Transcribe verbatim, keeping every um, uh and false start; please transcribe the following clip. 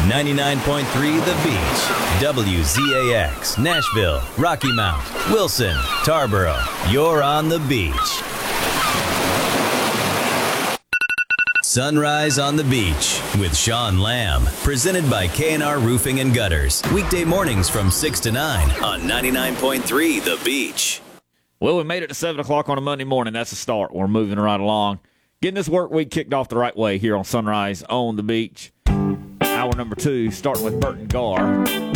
ninety-nine point three The Beach, W Z A X, Nashville, Rocky Mount, Wilson, Tarboro. You're on the beach. Sunrise on the Beach with Sean Lamb. Presented by K and R Roofing and Gutters. Weekday mornings from six to nine on ninety-nine point three The Beach. Well, we made it to seven o'clock on a Monday morning. That's a start. We're moving right along. Getting this work week kicked off the right way here on Sunrise on the Beach. Hour number two, starting with Burton Garr.